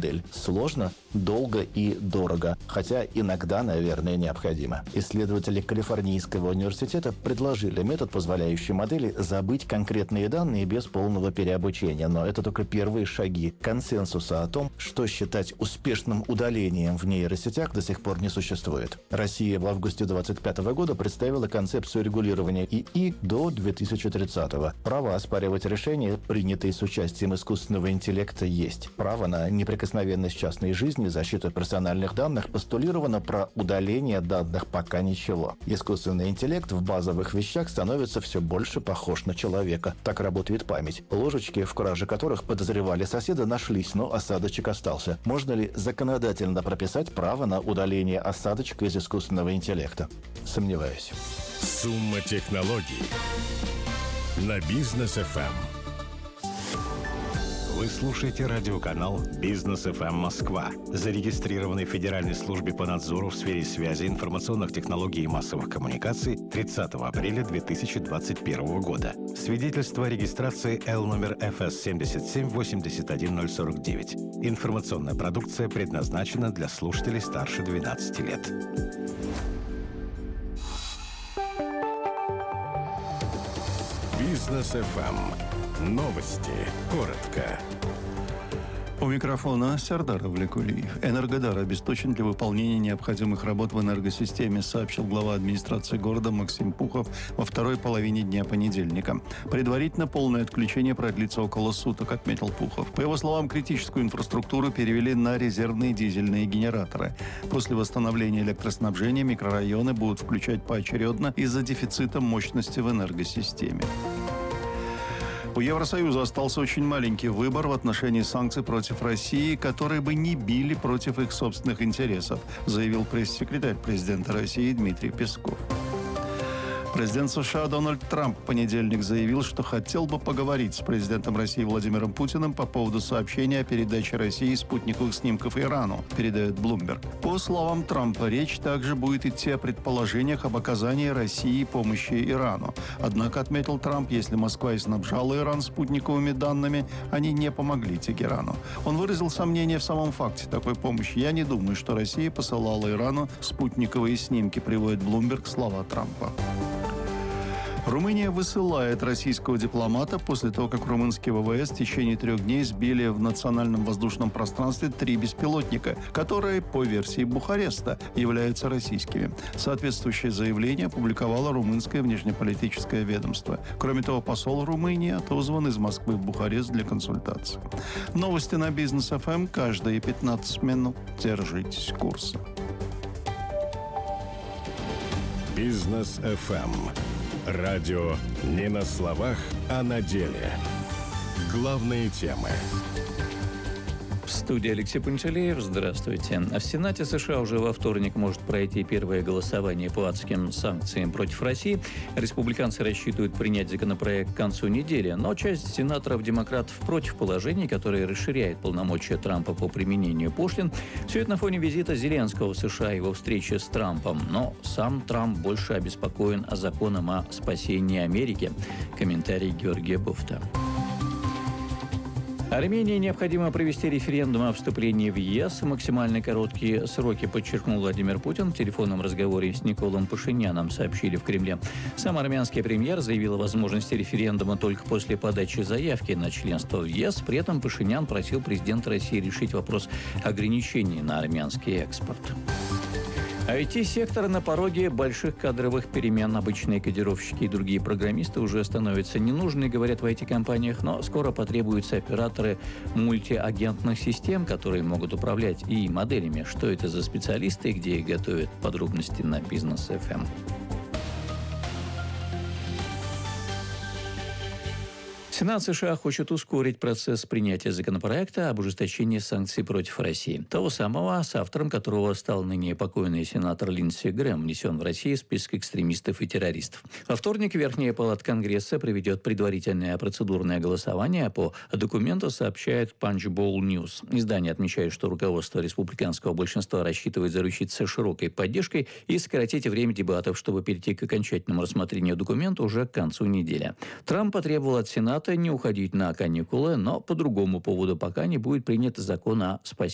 модель. Сложно, долго и дорого, хотя иногда, наверное, необходимо. Исследователи Калифорнийского университета предложили метод, позволяющий модели забыть конкретные данные без полного переобучения. Но это только первые шаги консенсуса о том, что считать успешным удалением в нейросетях, до сих пор не существует. Россия в августе 2025 года представила концепцию регулирования ИИ до 2030-го. Право оспаривать решения, принятые с участием искусственного интеллекта, есть. Право на неприкосновенность частной жизни, защиту персональных данных, постулировано, про удаление данных пока ничего. Искусственный интеллект в базовых вещах становится все больше похож на человека. Так работает память. Ложечки, в краже которых подозревали соседа, нашлись, но осадочек остался. Можно ли законодательно прописать право на удаление осадочка из искусственного интеллекта? Сомневаюсь. Сумма технологий на Бизнес ФМ. Вы слушаете радиоканал Бизнес ФМ Москва, зарегистрированный в Федеральной службе по надзору в сфере связи, информационных технологий и массовых коммуникаций 30 апреля 2021 года. Свидетельство о регистрации L номер FS 7781049. Информационная продукция предназначена для слушателей старше 12 лет. Бизнес ФМ. Новости. Коротко. У микрофона Сардар Авлекулиев. Энергодар обесточен для выполнения необходимых работ в энергосистеме, сообщил глава администрации города Максим Пухов во второй половине дня понедельника. Предварительно полное отключение продлится около суток, отметил Пухов. По его словам, критическую инфраструктуру перевели на резервные дизельные генераторы. После восстановления электроснабжения микрорайоны будут включать поочередно из-за дефицита мощности в энергосистеме. У Евросоюза остался очень маленький выбор в отношении санкций против России, которые бы не били против их собственных интересов, заявил пресс-секретарь президента России Дмитрий Песков. Президент США Дональд Трамп в понедельник заявил, что хотел бы поговорить с президентом России Владимиром Путиным по поводу сообщения о передаче России спутниковых снимков Ирану, передает Bloomberg. По словам Трампа, речь также будет идти о предположениях об оказании России помощи Ирану. Однако, отметил Трамп, если Москва и снабжала Иран спутниковыми данными, они не помогли Тегерану. Он выразил сомнение в самом факте такой помощи. «Я не думаю, что Россия посылала Ирану спутниковые снимки», приводит Bloomberg слова Трампа. Румыния высылает российского дипломата после того, как румынские ВВС в течение 3 дней сбили в национальном воздушном пространстве 3 беспилотника, которые, по версии Бухареста, являются российскими. Соответствующее заявление опубликовало румынское внешнеполитическое ведомство. Кроме того, посол Румынии отозван из Москвы в Бухарест для консультаций. Новости на Бизнес ФМ каждые 15 минут. Держитесь курса. Бизнес ФМ. Радио не на словах, а на деле. Главные темы. В студии Алексей Пантелеев. Здравствуйте. В Сенате США уже во вторник может пройти первое голосование по адским санкциям против России. Республиканцы рассчитывают принять законопроект к концу недели, но часть сенаторов-демократов против положений, которое расширяет полномочия Трампа по применению пошлин. Все это на фоне визита Зеленского в США и его встречи с Трампом. Но сам Трамп больше обеспокоен законом о спасении Америки. Комментарий Георгия Буфта. Армении необходимо провести референдум о вступлении в ЕС. Максимально короткие сроки, подчеркнул Владимир Путин. В телефонном разговоре с Николом Пашиняном сообщили в Кремле. Сам армянский премьер заявил о возможности референдума только после подачи заявки на членство в ЕС. При этом Пашинян просил президента России решить вопрос ограничений на армянский экспорт. IT-сектор на пороге больших кадровых перемен. Обычные кодировщики и другие программисты уже становятся ненужны, говорят в IT-компаниях, но скоро потребуются операторы мультиагентных систем, которые могут управлять ИИ-моделями. Что это за специалисты и где их готовят? Подробности на Бизнес ФМ. Сенат США хочет ускорить процесс принятия законопроекта об ужесточении санкций против России. Того самого, с автором которого стал ныне покойный сенатор Линдси Грэм, внесен в Россию в список экстремистов и террористов. Во вторник Верхняя палата Конгресса проведет предварительное процедурное голосование. По документу сообщает Punchbowl News. Издание отмечает, что руководство республиканского большинства рассчитывает заручиться широкой поддержкой и сократить время дебатов, чтобы перейти к окончательному рассмотрению документа уже к концу недели. Трамп потребовал от Сената не уходить на каникулы, но по другому поводу, пока не будет принят закон о спасении